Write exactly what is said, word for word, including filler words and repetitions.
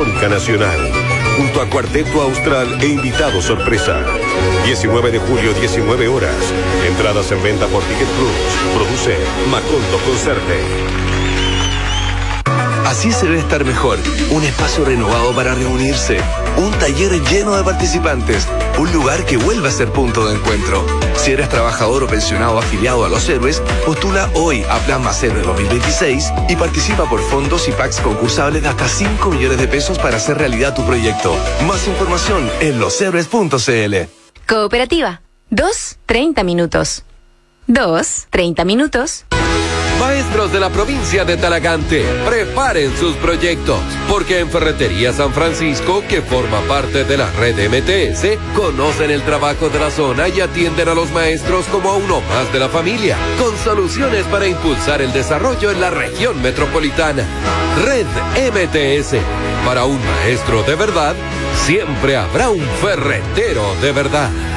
Sinfónica Nacional, junto a Cuarteto Austral e invitado sorpresa. diecinueve de julio, diecinueve horas. Entradas en venta por Ticket Plus. Produce Macondo Concerte. Así se debe estar mejor. Un espacio renovado para reunirse. Un taller lleno de participantes. Un lugar que vuelva a ser punto de encuentro. Si eres trabajador o pensionado afiliado a Los Héroes, postula hoy a Plan Más Héroe dos mil veintiséis y participa por fondos y packs concursables de hasta cinco millones de pesos para hacer realidad tu proyecto. Más información en loshéroes punto cl. Cooperativa. Dos, treinta minutos. Dos, treinta minutos. Maestros de la provincia de Talagante, preparen sus proyectos, porque en Ferretería San Francisco, que forma parte de la red M T S, conocen el trabajo de la zona y atienden a los maestros como a uno más de la familia, con soluciones para impulsar el desarrollo en la región metropolitana. Red M T S, para un maestro de verdad, siempre habrá un ferretero de verdad.